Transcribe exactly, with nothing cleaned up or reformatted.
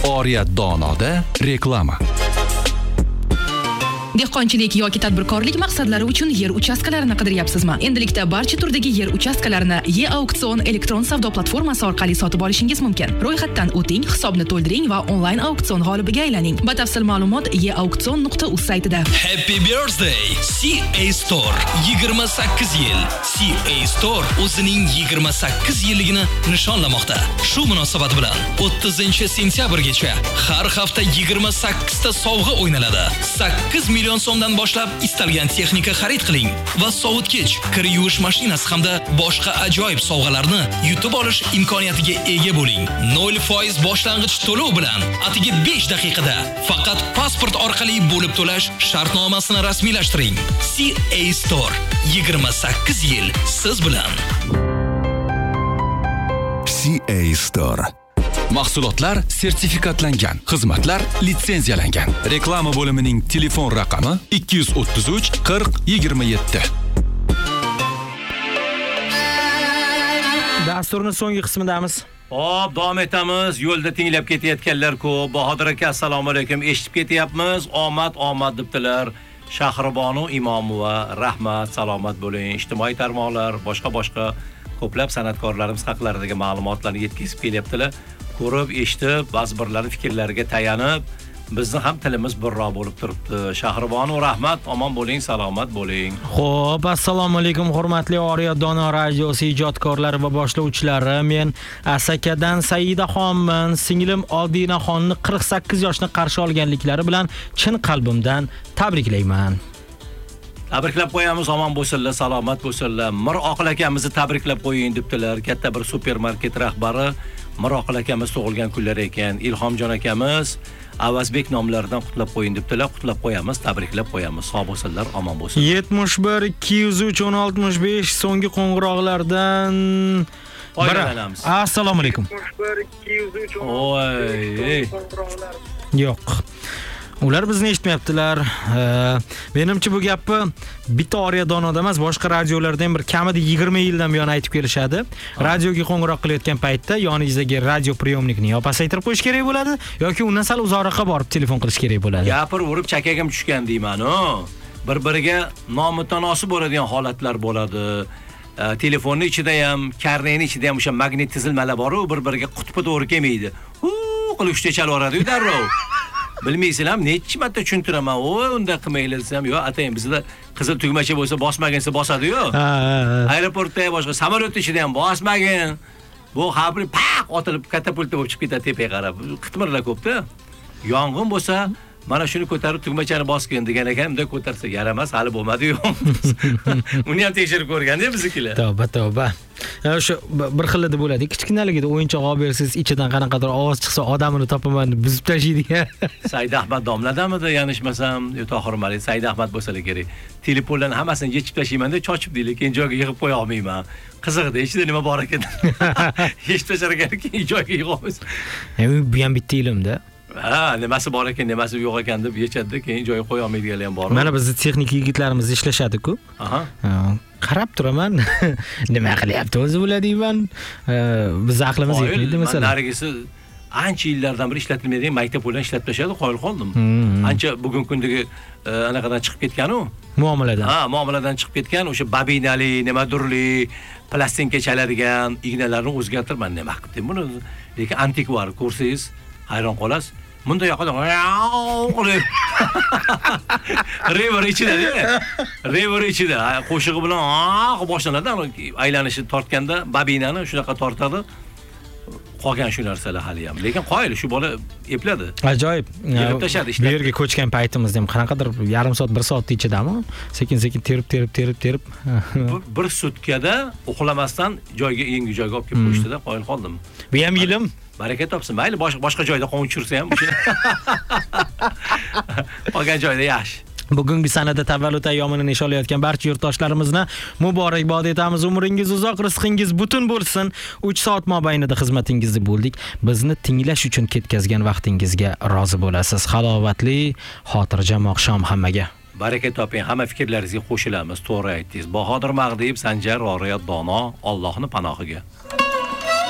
Oriyat Donoda reklama. Dehqonchilik yoki tadbirkorlik maqsadlari uchun yer uchastkalarini qidiryapsizmi? Endilikda barcha turdagi yer uchastkalarini E-Auksion elektron savdo platformasi orqali sotib olishingiz mumkin. Ro'yxatdan o'ting, hisobni to'ldiring va onlayn auksion g'olibiga aylaning. Batafsil ma'lumot e auksion nuqta uz saytida. Happy birthday C A Store. yigirma sakkiz yil. C A Store o'zining yigirma sakkiz yilligini nishonlamoqda. Shu munosabat bilan o'ttizinchi sentyabrgacha har hafta yigirma sakkiz ta sovg'a o'ynaladi. sakkiz million so'mdan boshlab istalgan texnika xarid qiling va sovutgich, kir yuvish mashinasi hamda boshqa ajoyib sovg'alarni yutib olish imkoniyatiga ega bo'ling. nol foiz boshlang'ich to'lov bilan atigi besh daqiqada faqat pasport orqali bo'lib to'lash shartnomasini rasmiylashtiring. C A Store yigirma sakkiz yil siz bilan. C A Store. Mahsulotlar sertifikatlangan, xizmatlar litsenziyalangan. Reklama bo'limining telefon raqami ikki yuz o'ttiz uch qirq yigirma yetti. Dasturning so'nggi qismidamiz. Hop, davom etamiz. Yo'lda tinglab ketayotganlar ko'p. Bahodir aka, assalomu alaykum. Eshitib ketyapmiz. Omad, omad debdilar. Shahribonu Imomova, rahmat, salomat bo'ling. Ijtimoiy tarmoqlar, boshqa-boshqa ko'plab san'atkorlarimiz haqlaridagi ma'lumotlarni yetkazib kelyaptilar. Ko'rib, eshitib, ba'zi birlari fikrlariga tayanib, bizni ham tilimiz birroq bo'lib turibdi. Shahribonu rahmat, omon bo'ling, salomat bo'ling. Xo'p, assalomu alaykum hurmatli Oriyat Dono radiosi ijodkorlari va boshlovchilari. Men Asakadan Saidaxonman. Singlim Odinaxonni qirq sakkiz yoshni qarshi olganliklari bilan chin qalbimdan tabriklayman. Tabriklab qo'yamiz, omon bo'lsinlar, salomat bo'lsinlar. Mir Oqil akamizni tabriklab qo'ying debdilar. Katta bir supermarket rahbari Mir Oqil akamiz tug'ilgan kunlar ekan. Ilhomjon akamiz Avazbek nomlaridan qutlab qo'ying debdilar. Qutlab qo'yamiz, tabriklab qo'yamiz. Sog' bo'lsinlar, omon bo'lsinlar. yetmish bir ikki yuz uch o'n oltmish besh so'nggi qo'ng'iroqlardan foydalanamiz. Assalomu alaykum. yetmish bir ikki yuz uch Oy. Yo'q. Ular bizni eshitmayaptilar. Menimcha bu gapni bitta Oriyat Donoda emas, boshqa radiolarda ham bir kamida yigirma yildan buyon aytib kelishadi. Radioga qo'ng'iroq qilayotgan paytda yoningizdagi radio priyomnikni yo pasaytirib qo'yish kerak bo'ladi yoki undan sal uzoqroqqa borib telefon qilish kerak bo'ladi. Gapir urib chakagim tushgan deyman-ku. Bir-biriga nomutanosib bo'ladigan holatlar bo'ladi. Telefonning ichida ham, karnayning ichida ham o'sha magnit tizilmalar bor-ku, bir-biriga qutbi to'g'ri kelmaydi. Hu, qilib uchta chalvoradi-yu darrov. Bilmaysizlar, necha marta tushuntiraman. O, unda qilmaylar desam, yo, atayin bizda qizil tugmacha bo'lsa bosmaginsa bosadi-yu. Aeroportda boshqa samolyot ichida ham bosmagin. Bu xabri paq otilib katapulta bo'lib chiqib ketadi tepaga qarab. Qitmirlar ko'pda. Yong'in bo'lsa, mana shuni ko'tarib tugmachani bosgin degan ekan, unda ko'tarsa yaramas, hali bo'lmadi-yu. Uni ham tekshirib ko'rganda biznikilar. Tavba, tavba. O'sha bir xilda bo'ladi. Kichkinaligida o'yinchoq olib bersiz, ichidan qanaqadir ovoz chiqsa, odamini topaman deb buzib tashlaydigan. Said Ahmad domladamidi, yanishmasam, yo Tohir Malik, Said Ahmad bo'lsa kerak. Telefonlarni hammasini yechib tashlayman-da, chochib deylik, keyin joyga yig'ib qo'ya olmayman. Qiziqdi, ichida nima bor ekan. Hech tashar ekan, keyin joyga yig'ib olmaysiz. Bu ham bitta ilmda. Ha, nimasi bor ekan, nimasi yo'q ekan deb yechadi, keyin joyga qo'ya olmaydiganlar ham bor. Mana bizning texnik yigitlarimiz ishlashadi-ku. Aha. Qarab turaman. Nima qilyapti o'zi bular deyman. Biz aqlimiz yetmaydi masalan. Narigisi ancha yillardan beri ishlatilmaydigan maktab bilan ishlab tashadi, qoyil qoldim. Ancha bugun kundagi anaqadan chiqib ketgan-u. Muomaladan. Ha, muomaladan chiqib ketgan, o'sha babinali, nimadurli, plastinka chaladigan ignalarni o'zgartirman, nima qildim buni? Lekin antikvar ko'rsangiz, hayron qolasiz. Bunda yoqada rever ichida, rever ichida qo'shig'i bilan boshlanadi, aylanishni tortganda babinani shunaqa tortadi. Qolgan shu narsalar hali ham. Lekin qoyil shu bola epladi. Ajoyib. Yig'ib tashadi ishlar. Bu yerga ko'chgan paytimizda ham qanaqadir yarim soat, bir soat ichidami? Sekin-sekin terib, terib, terib, terib. Bir sutkada uxlamasdan joyga, yangi joyga olib kelib qo'yishdi-da, qoyil qoldim. Bu ham ilm. Baraka topsin. Mayli, boshqa joyda qovun tushirsa ham qolgan joyda yaxshi. Bugungi sanada tavallud ayyomini nishonlayotgan barcha yurtdoshlarimizni muborakbod etamiz. Umringiz uzoq, rizqingiz butun bo'lsin. uch soat mobaynida xizmatingizda bo'ldik. Bizni tinglash uchun ketkazgan vaqtingizga rozi bo'lasiz. Halovatli, xotirjam oqshom hammaga. Baraka toping, hamma fikrlaringizga qo'shilamiz. To'g'ri aytdingiz. Bahodir Mag'diyev, Sanjar Oriyat Dono, Allohning panohiga.